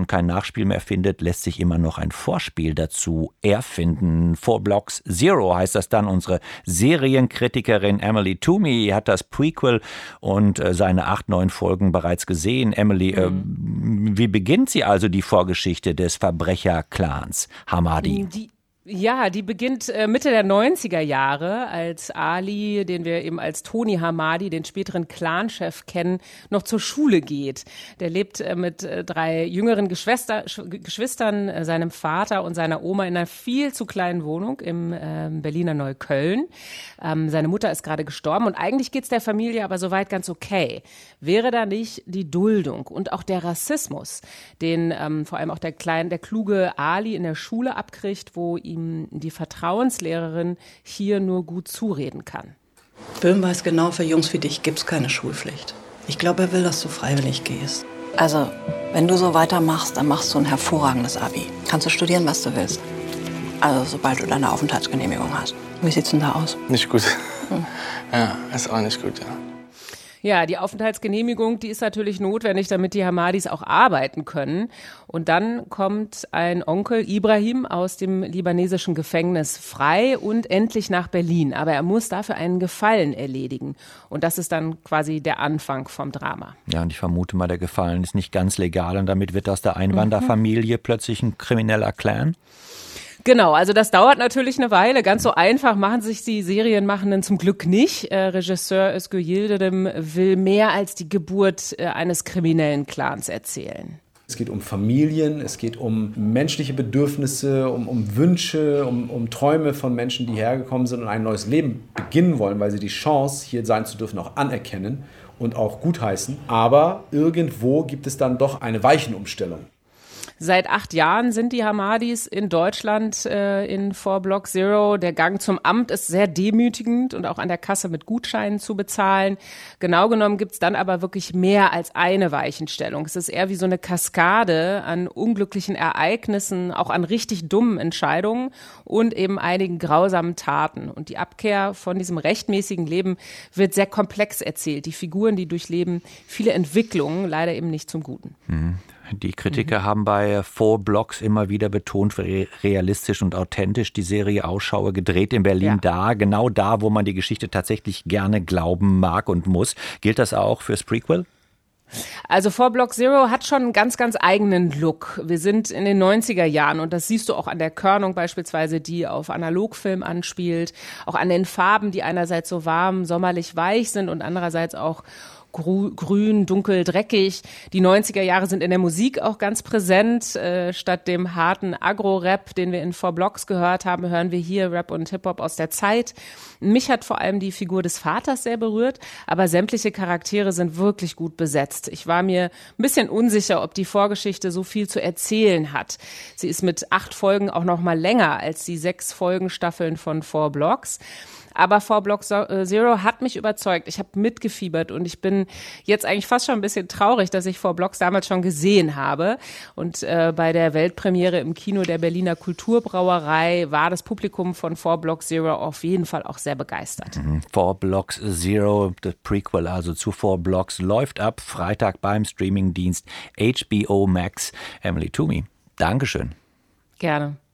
kein Nachspiel mehr findet, lässt sich immer noch ein Vorspiel dazu erfinden. 4 Blocks Zero heißt das dann. Unsere Serienkritikerin Emily Toomey hat das Prequel und seine 8, 9 Folgen bereits gesehen. Emily, wie beginnt sie also, die Vorgeschichte des Verbrecherclans Hamadi? Die beginnt Mitte der 90er Jahre, als Ali, den wir eben als Tony Hamadi, den späteren Clanchef kennen, noch zur Schule geht. Der lebt mit 3 jüngeren Geschwistern, seinem Vater und seiner Oma in einer viel zu kleinen Wohnung im Berliner Neukölln. Seine Mutter ist gerade gestorben und eigentlich geht's der Familie aber soweit ganz okay. Wäre da nicht die Duldung und auch der Rassismus, den vor allem auch der kluge Ali in der Schule abkriegt, wo ihm die Vertrauenslehrerin hier nur gut zureden kann. Böhm weiß genau, für Jungs wie dich gibt's keine Schulpflicht. Ich glaube, er will, dass du freiwillig gehst. Also, wenn du so weitermachst, dann machst du ein hervorragendes Abi. Kannst du studieren, was du willst. Also, sobald du deine Aufenthaltsgenehmigung hast. Wie sieht's denn da aus? Nicht gut. Ja, ist auch nicht gut, ja. Ja, die Aufenthaltsgenehmigung, die ist natürlich notwendig, damit die Hamadis auch arbeiten können. Und dann kommt ein Onkel, Ibrahim, aus dem libanesischen Gefängnis frei und endlich nach Berlin. Aber er muss dafür einen Gefallen erledigen. Und das ist dann quasi der Anfang vom Drama. Ja, und ich vermute mal, der Gefallen ist nicht ganz legal und damit wird aus der Einwanderfamilie plötzlich ein krimineller Clan. Genau, also das dauert natürlich eine Weile. Ganz so einfach machen sich die Serienmachenden zum Glück nicht. Regisseur Özgür Yildirim will mehr als die Geburt eines kriminellen Clans erzählen. Es geht um Familien, es geht um menschliche Bedürfnisse, um Wünsche, um Träume von Menschen, die hergekommen sind und ein neues Leben beginnen wollen, weil sie die Chance, hier sein zu dürfen, auch anerkennen und auch gutheißen. Aber irgendwo gibt es dann doch eine Weichenumstellung. Seit 8 Jahren sind die Hamadis in Deutschland in 4 Block Zero. Der Gang zum Amt ist sehr demütigend und auch an der Kasse mit Gutscheinen zu bezahlen. Genau genommen gibt's dann aber wirklich mehr als eine Weichenstellung. Es ist eher wie so eine Kaskade an unglücklichen Ereignissen, auch an richtig dummen Entscheidungen und eben einigen grausamen Taten. Und die Abkehr von diesem rechtmäßigen Leben wird sehr komplex erzählt. Die Figuren, die durchleben viele Entwicklungen, leider eben nicht zum Guten. Die Kritiker haben bei 4 Blocks immer wieder betont, wie realistisch und authentisch die Serie ausschaue, gedreht in Berlin genau da, wo man die Geschichte tatsächlich gerne glauben mag und muss. Gilt das auch fürs Prequel? Also 4 Block Zero hat schon einen ganz, ganz eigenen Look. Wir sind in den 90er Jahren und das siehst du auch an der Körnung beispielsweise, die auf Analogfilm anspielt, auch an den Farben, die einerseits so warm, sommerlich weich sind und andererseits auch grün, dunkel, dreckig. Die 90er Jahre sind in der Musik auch ganz präsent. Statt dem harten Agro-Rap, den wir in 4 Blocks gehört haben, hören wir hier Rap und Hip-Hop aus der Zeit. Mich hat vor allem die Figur des Vaters sehr berührt, aber sämtliche Charaktere sind wirklich gut besetzt. Ich war mir ein bisschen unsicher, ob die Vorgeschichte so viel zu erzählen hat. Sie ist mit 8 Folgen auch noch mal länger als die 6 Folgenstaffeln von 4 Blocks. Aber 4 Block Zero hat mich überzeugt. Ich habe mitgefiebert und ich bin jetzt eigentlich fast schon ein bisschen traurig, dass ich 4 Blocks damals schon gesehen habe. Und bei der Weltpremiere im Kino der Berliner Kulturbrauerei war das Publikum von 4 Block Zero auf jeden Fall auch sehr begeistert. 4 Blocks Zero, das Prequel also zu 4 Blocks, läuft ab Freitag beim Streamingdienst HBO Max. Emily Toomey, Dankeschön. Gerne.